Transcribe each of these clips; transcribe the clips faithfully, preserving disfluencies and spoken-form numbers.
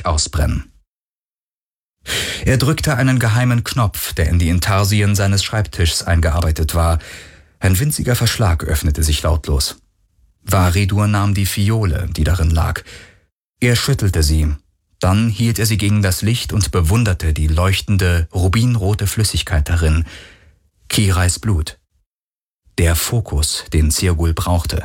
gleich ausbrennen. Er drückte einen geheimen Knopf, der in die Intarsien seines Schreibtischs eingearbeitet war. Ein winziger Verschlag öffnete sich lautlos. Varidur nahm die Fiole, die darin lag. Er schüttelte sie. Dann hielt er sie gegen das Licht und bewunderte die leuchtende, rubinrote Flüssigkeit darin. Kirais Blut. Der Fokus, den Zirgul brauchte.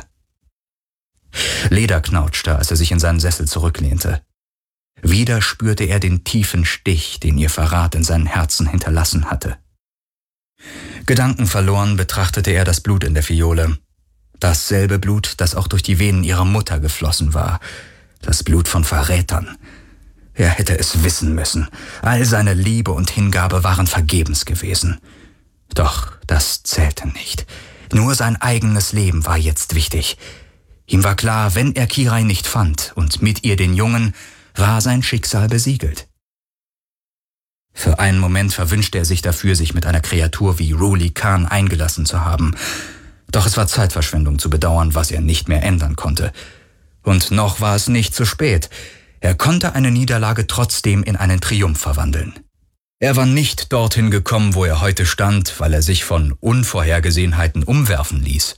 Leder knauschte, als er sich in seinen Sessel zurücklehnte. Wieder spürte er den tiefen Stich, den ihr Verrat in seinem Herzen hinterlassen hatte. Gedankenverloren betrachtete er das Blut in der Fiole. Dasselbe Blut, das auch durch die Venen ihrer Mutter geflossen war. Das Blut von Verrätern. Er hätte es wissen müssen. All seine Liebe und Hingabe waren vergebens gewesen. Doch das zählte nicht. Nur sein eigenes Leben war jetzt wichtig. Ihm war klar, wenn er Kirai nicht fand und mit ihr den Jungen, war sein Schicksal besiegelt. Für einen Moment verwünschte er sich dafür, sich mit einer Kreatur wie Ruli Khan eingelassen zu haben. Doch es war Zeitverschwendung zu bedauern, was er nicht mehr ändern konnte. Und noch war es nicht zu spät. Er konnte eine Niederlage trotzdem in einen Triumph verwandeln. Er war nicht dorthin gekommen, wo er heute stand, weil er sich von Unvorhergesehenheiten umwerfen ließ.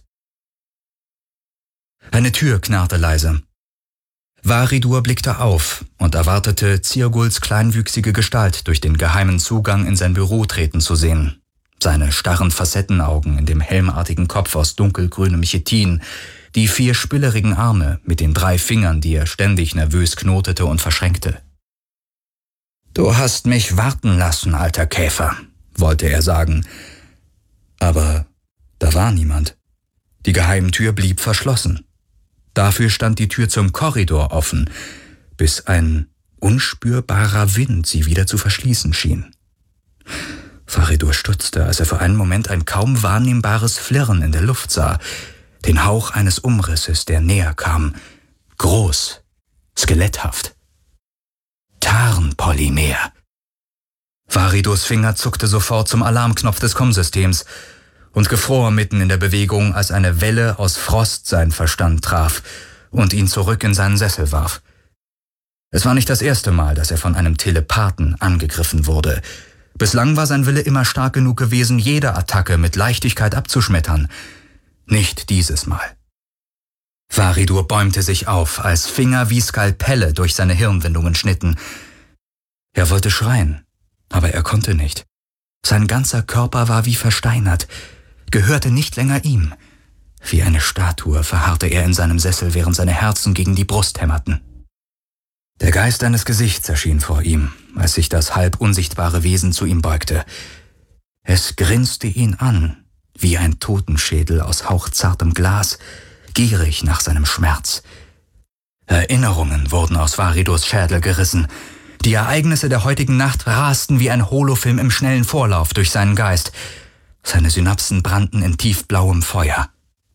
Eine Tür knarrte leise. Varidur blickte auf und erwartete, Zirguls kleinwüchsige Gestalt durch den geheimen Zugang in sein Büro treten zu sehen. Seine starren Facettenaugen in dem helmartigen Kopf aus dunkelgrünem Chitin, die vier spillerigen Arme mit den drei Fingern, die er ständig nervös knotete und verschränkte. »Du hast mich warten lassen, alter Käfer«, wollte er sagen. Aber da war niemand. Die Geheimtür blieb verschlossen. Dafür stand die Tür zum Korridor offen, bis ein unspürbarer Wind sie wieder zu verschließen schien. Varidur stutzte, als er für einen Moment ein kaum wahrnehmbares Flirren in der Luft sah, den Hauch eines Umrisses, der näher kam, groß, skeletthaft. Tarnpolymer. Varidurs Finger zuckte sofort zum Alarmknopf des Kommsystems und gefror mitten in der Bewegung, als eine Welle aus Frost seinen Verstand traf und ihn zurück in seinen Sessel warf. Es war nicht das erste Mal, dass er von einem Telepathen angegriffen wurde. Bislang war sein Wille immer stark genug gewesen, jede Attacke mit Leichtigkeit abzuschmettern. Nicht dieses Mal. Varidur bäumte sich auf, als Finger wie Skalpelle durch seine Hirnwindungen schnitten. Er wollte schreien, aber er konnte nicht. Sein ganzer Körper war wie versteinert, gehörte nicht länger ihm. Wie eine Statue verharrte er in seinem Sessel, während seine Herzen gegen die Brust hämmerten. Der Geist eines Gesichts erschien vor ihm, als sich das halb unsichtbare Wesen zu ihm beugte. Es grinste ihn an, wie ein Totenschädel aus hauchzartem Glas, gierig nach seinem Schmerz. Erinnerungen wurden aus Varidurs Schädel gerissen. Die Ereignisse der heutigen Nacht rasten wie ein Holofilm im schnellen Vorlauf durch seinen Geist. Seine Synapsen brannten in tiefblauem Feuer.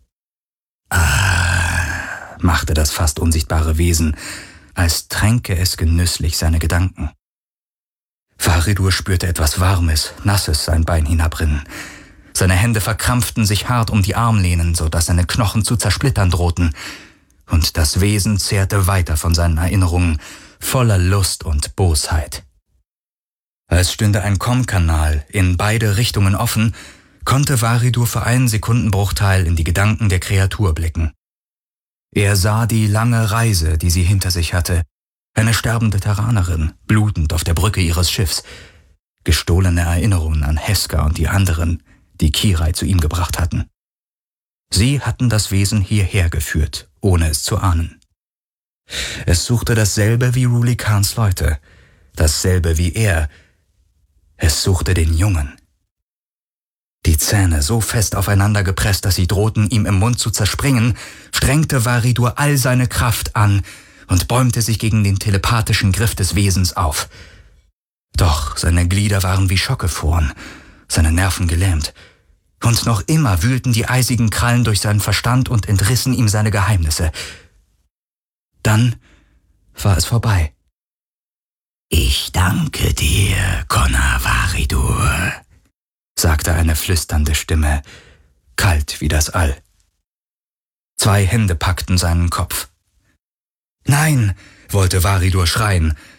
Ah, machte das fast unsichtbare Wesen, als tränke es genüsslich seine Gedanken. Varidur spürte etwas Warmes, Nasses sein Bein hinabrinnen. Seine Hände verkrampften sich hart um die Armlehnen, sodass seine Knochen zu zersplittern drohten. Und das Wesen zehrte weiter von seinen Erinnerungen, voller Lust und Bosheit. Als stünde ein Kommkanal in beide Richtungen offen, konnte Varidur für einen Sekundenbruchteil in die Gedanken der Kreatur blicken. Er sah die lange Reise, die sie hinter sich hatte, eine sterbende Terranerin, blutend auf der Brücke ihres Schiffs, gestohlene Erinnerungen an Heska und die anderen, die Kirai zu ihm gebracht hatten. Sie hatten das Wesen hierher geführt, ohne es zu ahnen. Es suchte dasselbe wie Ruli Khans Leute, dasselbe wie er. Es suchte den Jungen. Die Zähne so fest aufeinander gepresst, dass sie drohten, ihm im Mund zu zerspringen, strengte Varidur all seine Kraft an und bäumte sich gegen den telepathischen Griff des Wesens auf. Doch seine Glieder waren wie Schockgefroren, seine Nerven gelähmt. Und noch immer wühlten die eisigen Krallen durch seinen Verstand und entrissen ihm seine Geheimnisse. Dann war es vorbei. »Ich danke dir, Kona Varidur«, sagte eine flüsternde Stimme, kalt wie das All. Zwei Hände packten seinen Kopf. »Nein«, wollte Varidur schreien,